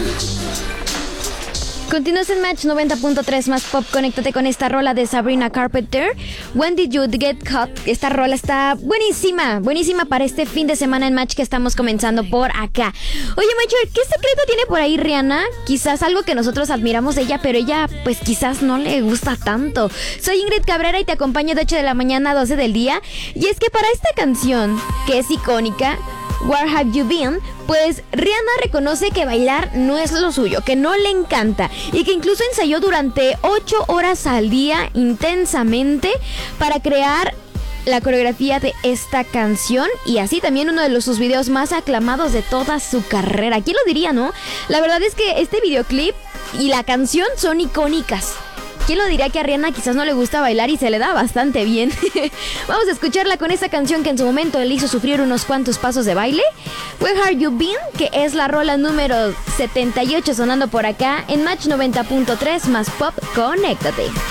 Continúas en Match 90.3 más pop. Conéctate con esta rola de Sabrina Carpenter, When Did You Get Caught. Esta rola está buenísima, buenísima para este fin de semana en Match que estamos comenzando por acá. Oye, Macho, ¿qué secreto tiene por ahí Rihanna? Quizás algo que nosotros admiramos de ella, pero ella pues quizás no le gusta tanto. Soy Ingrid Cabrera y te acompaño de 8 de la mañana a 12 del día. Y es que para esta canción, que es icónica, Where Have You Been, pues Rihanna reconoce que bailar no es lo suyo, que no le encanta y que incluso ensayó durante 8 horas al día intensamente para crear la coreografía de esta canción y así también uno de sus videos más aclamados de toda su carrera. ¿Quién lo diría, no? La verdad es que este videoclip y la canción son icónicas. ¿Quién lo diría que a Rihanna quizás no le gusta bailar y se le da bastante bien? Vamos a escucharla con esta canción que en su momento le hizo sufrir unos cuantos pasos de baile. Where Have You Been, que es la rola número 78 sonando por acá en Match 90.3 más pop. Conéctate.